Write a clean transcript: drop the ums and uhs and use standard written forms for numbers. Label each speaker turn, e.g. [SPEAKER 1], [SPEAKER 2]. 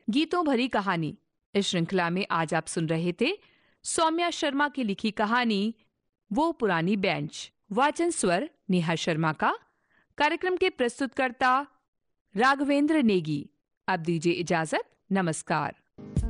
[SPEAKER 1] गीतों भरी कहानी। इस श्रृंखला में आज आप सुन रहे थे सौम्या शर्मा की लिखी कहानी वो पुरानी बेंच। वाचन स्वर नेहा शर्मा का। कार्यक्रम के प्रस्तुतकर्ता राघवेंद्र नेगी। अब दीजिए इजाजत। नमस्कार।